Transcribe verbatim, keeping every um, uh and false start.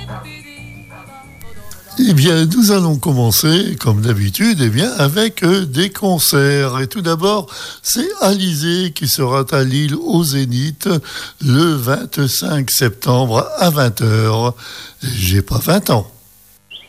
Eh bien, nous allons commencer, comme d'habitude, eh bien, avec euh, des concerts. Et tout d'abord, c'est Alizé qui sera à Lille au Zénith le vingt-cinq septembre à vingt heures. J'ai pas vingt ans.